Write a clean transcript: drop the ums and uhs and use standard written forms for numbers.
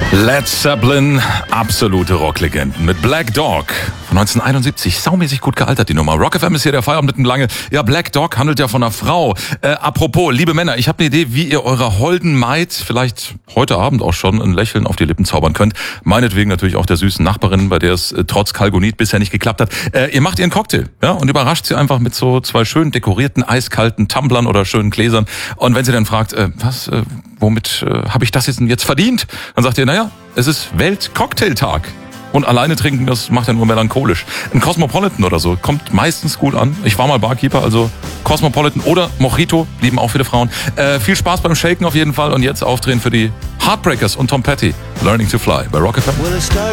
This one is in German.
Led Zeppelin, absolute Rocklegenden mit Black Dog von 1971. Saumäßig gut gealtert, die Nummer. Rock FM ist hier der Feierabend mitten lange. Ja, Black Dog handelt ja von einer Frau. Apropos, liebe Männer, ich habe eine Idee, wie ihr eurer holden Maid vielleicht heute Abend auch schon ein Lächeln auf die Lippen zaubern könnt. Meinetwegen natürlich auch der süßen Nachbarin, bei der es trotz Kalgonit bisher nicht geklappt hat. Ihr macht ihren Cocktail, ja, und überrascht sie einfach mit so zwei schön dekorierten, eiskalten Tumblern oder schönen Gläsern. Und wenn sie dann fragt, womit habe ich das jetzt verdient? Dann sagt ihr, naja, es ist Weltcocktailtag. Und alleine trinken, das macht ja nur melancholisch. Ein Cosmopolitan oder so kommt meistens gut an. Ich war mal Barkeeper, also Cosmopolitan oder Mojito, lieben auch viele Frauen. Viel Spaß beim Shaken auf jeden Fall und jetzt aufdrehen für die Heartbreakers und Tom Petty. Learning to Fly bei Rock FM.